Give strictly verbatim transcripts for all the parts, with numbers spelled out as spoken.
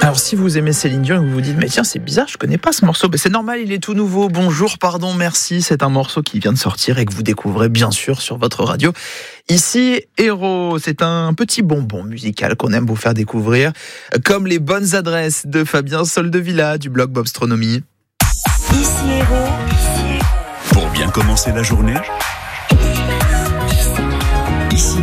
Alors si vous aimez Céline Dion et que vous vous dites mais tiens c'est bizarre, je connais pas ce morceau, ben, c'est normal, il est tout nouveau. Bonjour, pardon, merci, c'est un morceau qui vient de sortir et que vous découvrez bien sûr sur votre radio. Ici Héros, c'est un petit bonbon musical qu'on aime vous faire découvrir, comme les bonnes adresses de Fabien Soldevilla du blog Bobstronomie. Ici Héros. Pour bien commencer la journée, ici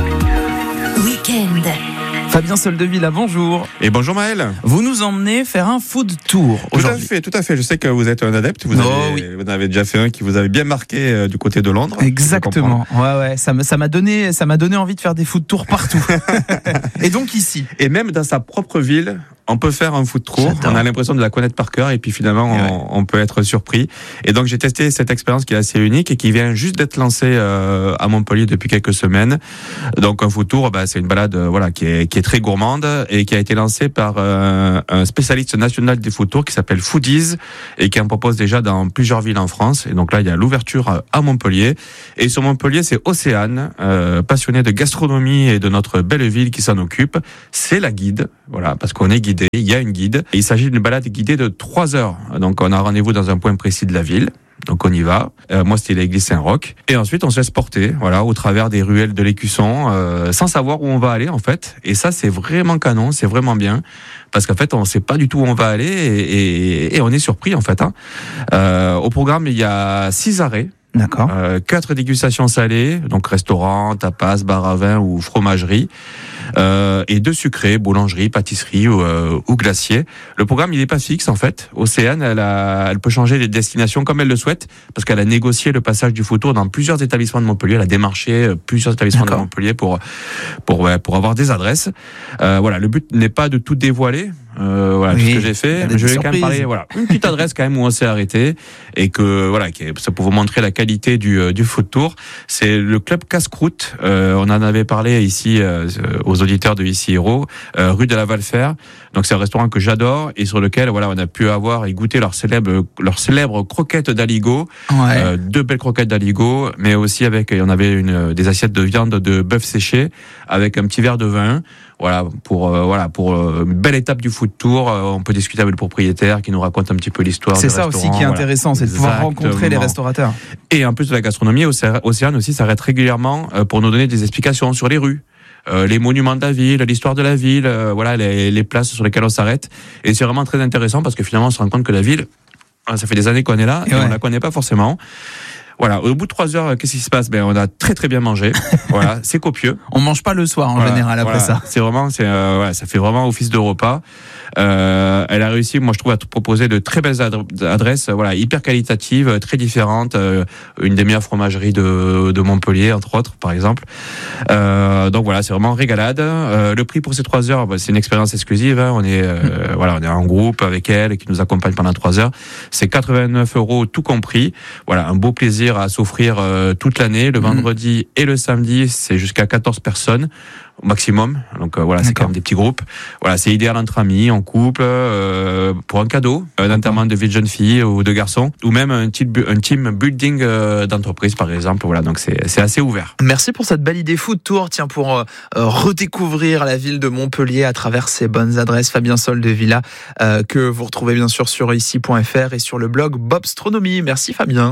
Week-end. Fabien Soldevilla, bonjour. Et bonjour Maël. Vous nous emmenez faire un food tour aujourd'hui. Tout à fait, tout à fait. Je sais que vous êtes un adepte. Vous, Oh, avez, oui. vous en avez déjà fait un qui vous avait bien marqué euh, du côté de Londres. Exactement. Ouais, ouais. Ça m'a, ça m'a donné, ça m'a donné envie de faire des food tours partout. Et donc ici. Et même dans sa propre ville, on peut faire un food tour. J'adore. On a l'impression de la connaître par cœur et puis finalement, Et on, ouais. on peut être surpris. Et donc, j'ai testé cette expérience qui est assez unique et qui vient juste d'être lancée euh, à Montpellier depuis quelques semaines. Donc, un food tour, bah, c'est une balade, euh, voilà, qui est, qui est très gourmande et qui a été lancée par euh, un spécialiste national des food tours qui s'appelle Foodies et qui en propose déjà dans plusieurs villes en France. Et donc là, il y a l'ouverture à Montpellier. Et sur Montpellier, c'est Océane, euh, passionnée de gastronomie et de notre belle ville qui s'en occupe. C'est la guide, voilà, parce qu'on est guidé. Il y a une guide. Et il s'agit d'une balade guidée de trois heures. Donc on a rendez-vous dans un point précis de la ville. Donc on y va. Euh, moi c'était l'église Saint-Roch. Et ensuite on se laisse porter, voilà, au travers des ruelles de l'Écusson, euh, sans savoir où on va aller en fait. Et ça c'est vraiment canon, c'est vraiment bien, parce qu'en fait on sait pas du tout où on va aller et, et, et on est surpris en fait. Hein. Euh, au programme il y a six arrêts. D'accord. Euh, quatre dégustations salées, donc restaurant, tapas, bar à vin ou fromagerie, euh, et deux sucrés, boulangerie, pâtisserie ou, euh, ou glacier. Le programme il est pas fixe en fait. Océane, elle, a, elle peut changer les destinations comme elle le souhaite, parce qu'elle a négocié le passage du food tour dans plusieurs établissements de Montpellier. Elle a démarché plusieurs établissements D'accord. de Montpellier pour pour ouais, pour avoir des adresses. Euh, voilà, le but n'est pas de tout dévoiler. Euh, voilà, Oui, tout ce que j'ai il y fait. a des Mais je vais quand surprises. même parler, voilà, une petite adresse quand même où on s'est arrêté et que voilà, qui est, ça pour vous montrer la qualité du euh, du food tour. C'est le club Casse-Croûte. Euh, on en avait parlé ici euh, aux auditeurs de Ici Héros, euh, rue de la Valfer. Donc c'est un restaurant que j'adore et sur lequel voilà, on a pu avoir et goûter leur célèbre leur célèbre croquette d'aligot. Ouais. Euh, deux belles croquettes d'aligot, mais aussi avec, on avait une des assiettes de viande de bœuf séché avec un petit verre de vin. Voilà pour euh, voilà pour euh, une belle étape du food tour. Euh, on peut discuter avec le propriétaire qui nous raconte un petit peu l'histoire. C'est du ça aussi restaurant, qui est voilà. intéressant, c'est de pouvoir Exactement. rencontrer les restaurateurs. Et en plus de la gastronomie, Océ- Océane aussi s'arrête régulièrement euh, pour nous donner des explications sur les rues. Euh, les monuments de la ville, l'histoire de la ville, euh, voilà les, les places sur lesquelles on s'arrête. Et c'est vraiment très intéressant parce que finalement on se rend compte que la ville, ça fait des années qu'on est là et, Et ouais. on la connaît pas forcément. Voilà, au bout de trois heures, qu'est-ce qui se passe? Ben, on a très très bien mangé. Voilà, c'est copieux. On mange pas le soir en Voilà, général après voilà. ça. C'est vraiment, c'est, euh, ouais, ça fait vraiment office de repas. Euh, elle a réussi, moi je trouve, à proposer de très belles adre- adresses, voilà, hyper qualitatives, très différentes. Euh, une des meilleures fromageries de, de Montpellier, entre autres, par exemple. Euh, donc voilà, c'est vraiment régalade. Euh, le prix pour ces trois heures, bah, c'est une expérience exclusive. Hein. On est, euh, voilà, on est en groupe avec elle qui nous accompagne pendant trois heures. C'est quatre-vingt-neuf euros tout compris. Voilà, un beau plaisir à s'offrir euh, toute l'année. Le vendredi et le samedi, c'est jusqu'à quatorze personnes au maximum. Donc euh, voilà, c'est D'accord. quand même des petits groupes. Voilà, c'est idéal entre amis, en couple, euh, pour un cadeau, un enterrement de vie de jeune fille ou de garçon, ou même un team, un team building euh, d'entreprise, par exemple. Voilà, donc c'est, c'est assez ouvert. Merci pour cette belle idée food tour, tiens, pour euh, redécouvrir la ville de Montpellier à travers ses bonnes adresses. Fabien Soldevilla, euh, que vous retrouvez bien sûr sur ici point f r et sur le blog Bobstronomie. Merci Fabien.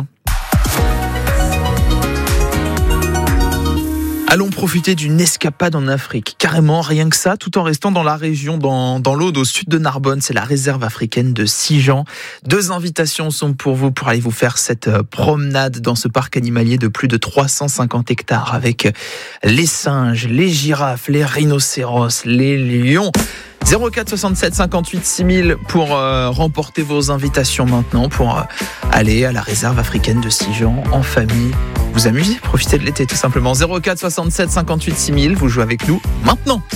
Allons profiter d'une escapade en Afrique, carrément rien que ça, tout en restant dans la région, dans, dans l'Aude, au sud de Narbonne. C'est la réserve africaine de Sijan. Deux invitations sont pour vous pour aller vous faire cette promenade dans ce parc animalier de plus de trois cent cinquante hectares avec les singes, les girafes, les rhinocéros, les lions. zéro quatre soixante-sept cinquante-huit six mille pour euh, remporter vos invitations maintenant, pour euh, aller à la réserve africaine de Sijan en famille. Vous amusez, profitez de l'été tout simplement. zéro quatre soixante-sept cinquante-huit six mille, vous jouez avec nous maintenant.